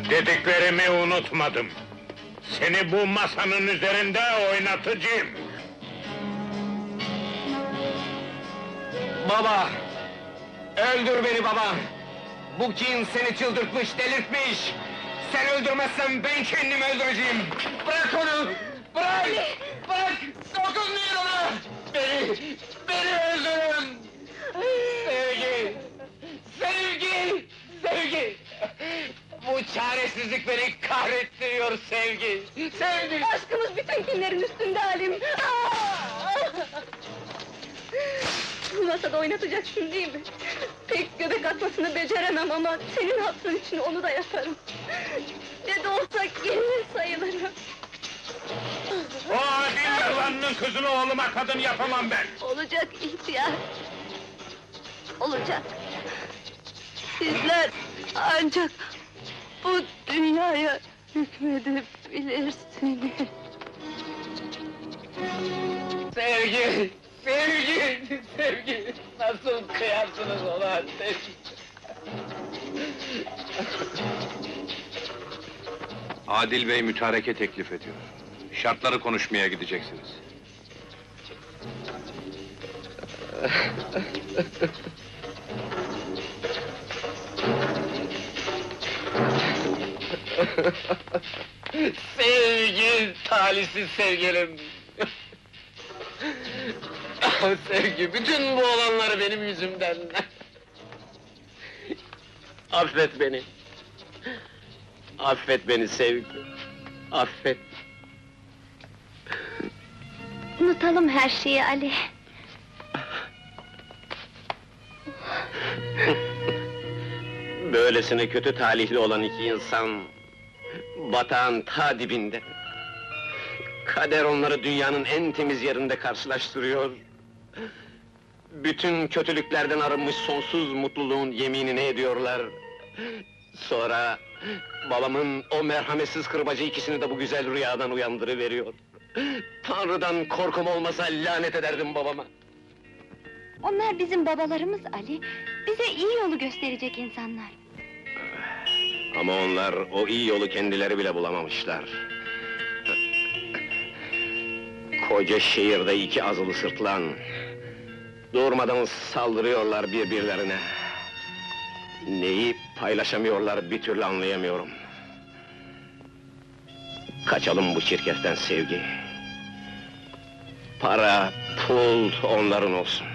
Dediklerimi unutmadım. Seni bu masanın üzerinde oynatacağım. Baba! Öldür beni baba! Bu kin seni çıldırtmış, delirtmiş! Sen öldürmezsen ben kendimi öldüreceğim! Bırak onu! Bırak! Bırak! Dokunmayın ona! Beni öldürün! Sevgi! Sevgi! Sevgi! Bu çaresizlik beni kahrettiriyor Sevgi! Sevgi! Aşkımız bütün kinlerin üstünde Halim! Bu masada oynatacaksın değil mi? Pek göbek atmasını beceremem ama senin hatırın için onu da yaparım. Ne de olsa gelin sayılırım. O adil yalanının kızını oğluma kadın yapamam ben! Olacak ihtiyar. Olacak. Sizler ancak bu dünyaya hükmedebilirsiniz. Sevgi! Sevgi! Sevgi! Nasıl kıyarsınız ona sevgi? Adil Bey mütareke teklif ediyor. Şartları konuşmaya gideceksiniz. Sevgi! Talihsiz sevgilim! Sevgi, bütün bu olanları benim yüzümden! Affet beni! Affet beni sevgi! Affet! Unutalım her şeyi Ali. Böylesine kötü talihli olan iki insan... batağın ta dibinde. Kader onları dünyanın en temiz yerinde karşılaştırıyor. Bütün kötülüklerden arınmış sonsuz mutluluğun yeminini ediyorlar. Sonra... babamın o merhametsiz kırbacı ikisini de bu güzel rüyadan uyandırıveriyor. Tanrı'dan korkum olmasa lanet ederdim babama. Onlar bizim babalarımız Ali. Bize iyi yolu gösterecek insanlar. Ama onlar o iyi yolu kendileri bile bulamamışlar. Koca şehirde iki azılı sırtlan... durmadan saldırıyorlar birbirlerine. Neyi paylaşamıyorlar bir türlü anlayamıyorum. Kaçalım bu çirkeften sevgi. Para, pul onların olsun.